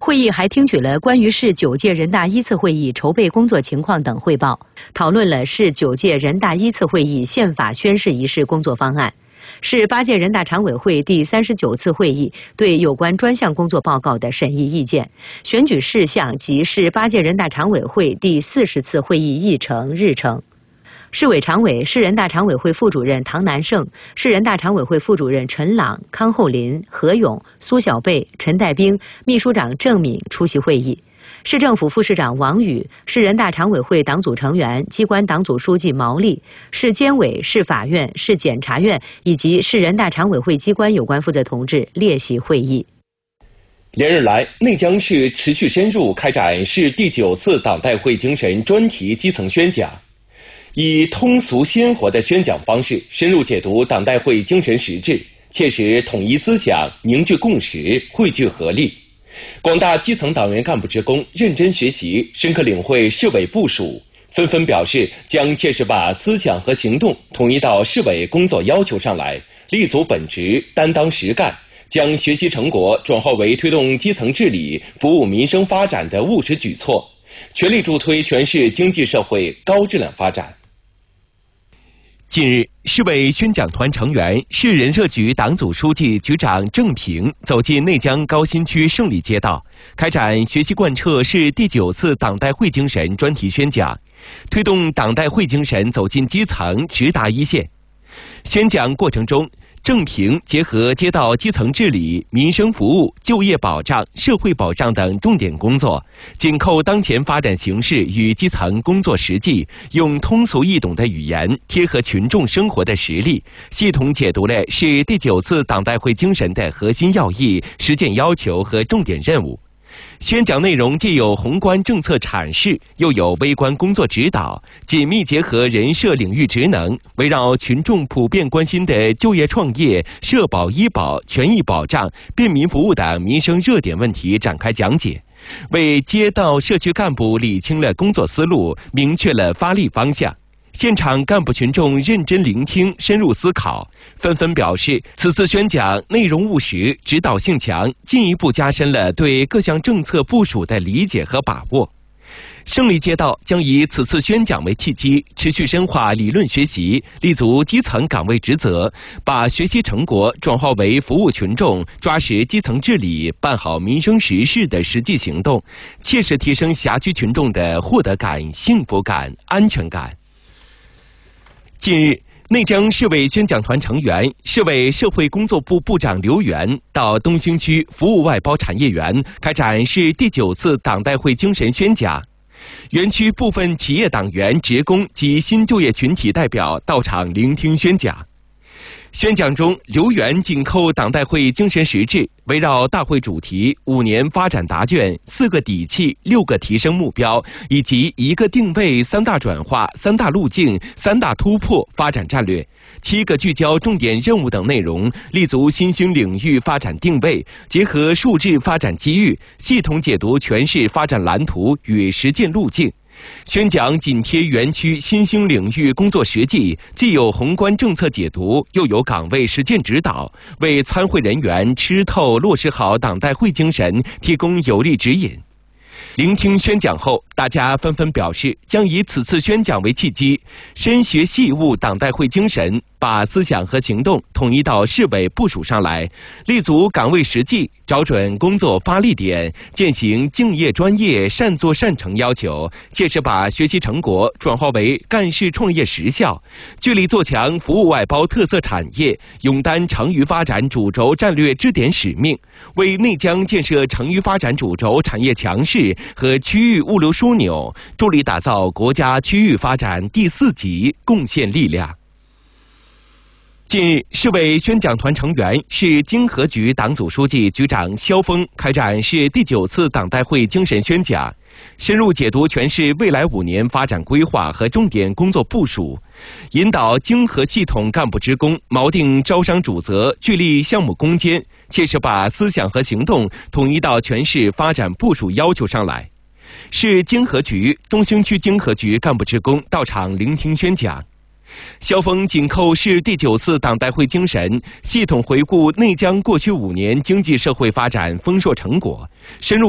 会议还听取了关于市9届人大1次会议筹备工作情况等汇报，讨论了市9届人大1次会议宪法宣誓仪式工作方案。市8届人大常委会第39次会议对有关专项工作报告的审议意见、选举事项及市8届人大常委会第40次会议议程日程。市委常委、市人大常委会副主任唐南胜、市人大常委会副主任陈朗、康厚林、何勇、苏小贝、陈代兵、秘书长郑敏出席会议。市政府副市长王宇、市人大常委会党组成员、机关党组书记毛利、市监委、市法院、市检察院以及市人大常委会机关有关负责同志列席会议。 连日来，内江市持续深入开展市第9次党代会精神专题基层宣讲，以通俗鲜活的宣讲方式，深入解读党代会精神实质，切实统一思想，凝聚共识，汇聚合力。广大基层党员干部职工认真学习，深刻领会市委部署，纷纷表示将切实把思想和行动统一到市委工作要求上来，立足本职，担当实干，将学习成果转化为推动基层治理、服务民生发展的务实举措，全力助推全市经济社会高质量发展。 近日，市委宣讲团成员、市人社局党组书记、局长郑平走进内江高新区胜利街道，开展学习贯彻市第9次党代会精神专题宣讲，推动党代会精神走进基层，直达一线。宣讲过程中，郑平结合街道基层治理、民生服务、就业保障、社会保障等重点工作，紧扣当前发展形势与基层工作实际，用通俗易懂的语言，贴合群众生活的实例，系统解读了市第9次党代会精神的核心要义、实践要求和重点任务。宣讲内容既有宏观政策阐释，又有微观工作指导，紧密结合人社领域职能，围绕群众普遍关心的就业创业、社保医保、权益保障、便民服务等民生热点问题展开讲解，为街道社区干部理清了工作思路，明确了发力方向。现场干部群众认真聆听，深入思考，纷纷表示此次宣讲内容务实，指导性强，进一步加深了对各项政策部署的理解和把握。胜利街道将以此次宣讲为契机，持续深化理论学习，立足基层岗位职责，把学习成果转化为服务群众、抓实基层治理、办好民生实事的实际行动，切实提升辖区群众的获得感、幸福感、安全感。近日，内江市委宣讲团成员、市委社会工作部部长刘源到东兴区服务外包产业园开展市第9次党代会精神宣讲。园区部分企业党员、职工及新就业群体代表到场聆听宣讲。宣讲中，刘源紧扣党代会精神实质，围绕大会主题、5年发展答卷、4个底气、6个提升目标，以及1个定位、3大转化、3大路径、3大突破发展战略、7个聚焦重点任务等内容，立足新兴领域发展定位，结合数字发展机遇，系统解读全市发展蓝图与实践路径。宣讲紧贴园区新兴领域工作实际，既有宏观政策解读，又有岗位实践指导，为参会人员吃透落实好党代会精神提供有力指引。聆听宣讲后，大家纷纷表示将以此次宣讲为契机，深学细悟党代会精神，把思想和行动统一到市委部署上来，立足岗位实际，找准工作发力点，践行敬业专业、善作善成要求，切实把学习成果转化为干事创业实效，聚力做强服务外包特色产业，勇担成渝发展主轴战略支点使命，为内江建设成渝发展主轴产业强势和区域物流枢纽，助力打造国家区域发展第4级贡献力量。近日，市委宣讲团成员、市经合局党组书记、局长肖峰开展市第9次党代会精神宣讲，深入解读全市未来5年发展规划和重点工作部署，引导经合系统干部职工锚定招商主责，聚力项目攻坚，切实把思想和行动统一到全市发展部署要求上来。市经合局、东兴区经合局干部职工到场聆听宣讲。肖峰紧扣市第9次党代会精神，系统回顾内江过去5年经济社会发展丰硕成果，深入